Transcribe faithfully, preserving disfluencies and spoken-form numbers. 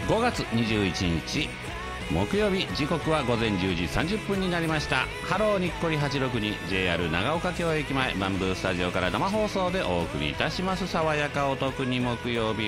ごがつにじゅういちにち木曜日、時刻はごぜんじゅうじさんじゅっぷんになりました。ハローにっこりはちろくに ジェイアール 長岡京駅前バンブースタジオから生放送でお送りいたします。爽やかお得に木曜日